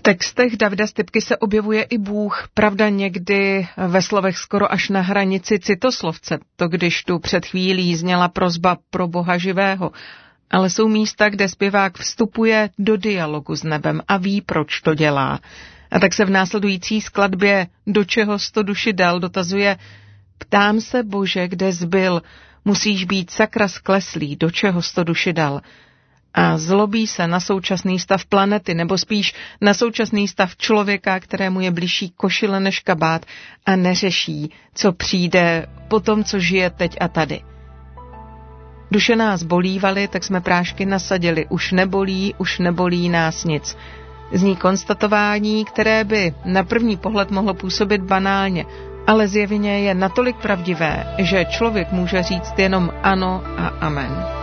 textech Davida Stypky se objevuje i Bůh, pravda někdy ve slovech skoro až na hranici citoslovce, to když tu před chvílí zněla prosba pro Boha živého, ale jsou místa, kde zpěvák vstupuje do dialogu s nebem a ví, proč to dělá. A tak se v následující skladbě Do čeho sto duši dal dotazuje: Ptám se, Bože, kde zbyl, musíš být sakra skleslý, do čeho sto duši dal. A zlobí se na současný stav planety, nebo spíš na současný stav člověka, kterému je bližší košile než kabát a neřeší, co přijde po tom, co žije teď a tady. Duše nás bolívaly, tak jsme prášky nasadili. Už nebolí nás nic. Zní konstatování, které by na první pohled mohlo působit banálně, ale zjevně je natolik pravdivé, že člověk může říct jenom ano a amen.